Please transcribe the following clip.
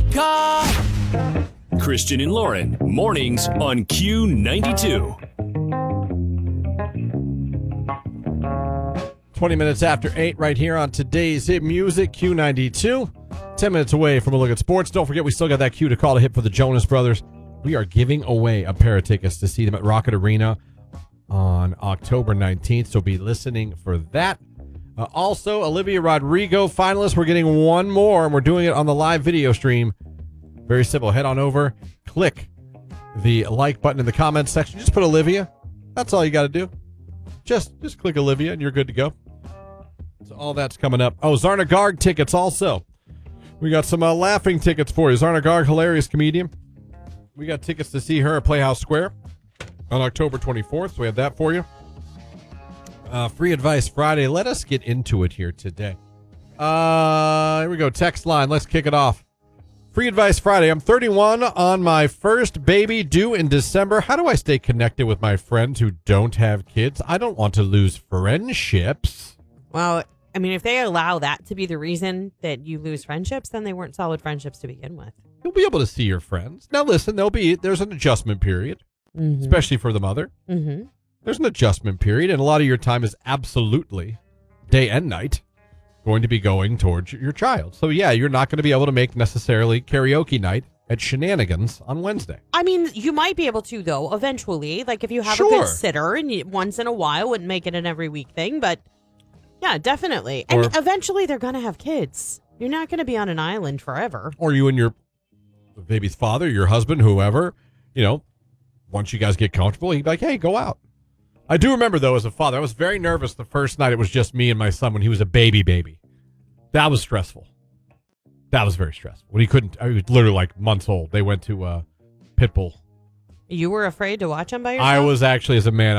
car. Christian and Lauren, mornings on Q92. 20 minutes after 8 right here on today's Hit Music, Q92. 10 minutes away from a look at sports. Don't forget, we still got that cue to call to hit for the Jonas Brothers. We are giving away a pair of tickets to see them at Rocket Arena on October 19th, so be listening for that. Also, Olivia Rodrigo finalists. We're getting one more, and we're doing it on the live video stream. Very simple. Head on over, click the like button in the comments section. Just put Olivia. That's all you got to do. Just click Olivia, and you're good to go. So all that's coming up. Oh, Zarna Garg tickets also. We got some laughing tickets for you. Zarna Garg, hilarious comedian. We got tickets to see her at Playhouse Square on October 24th. So we have that for you. Free Advice Friday. Let us get into it here today. Here we go. Text line. Let's kick it off. Free Advice Friday. I'm 31 on my first baby due in December. How do I stay connected with my friends who don't have kids? I don't want to lose friendships. Well, I mean, if they allow that to be the reason that you lose friendships, then they weren't solid friendships to begin with. You'll be able to see your friends. Now, listen, there's an adjustment period, especially for the mother. Mm-hmm. There's an adjustment period, and a lot of your time is absolutely day and night going to be going towards your child. So, yeah, you're not going to be able to make necessarily karaoke night at Shenanigans on Wednesday. I mean, you might be able to, though, eventually. Like, if you have a Sure. good sitter, and once in a while, wouldn't make it an every week thing, but yeah, definitely. And eventually, they're going to have kids. You're not going to be on an island forever. Or you and your baby's father, your husband, whoever, once you guys get comfortable, he'd be like, hey, go out. I do remember, though, as a father, I was very nervous the first night it was just me and my son when he was a baby. That was stressful. That was very stressful. When I was literally like months old. They went to Pitbull. You were afraid to watch them by yourself? I was actually, as a man,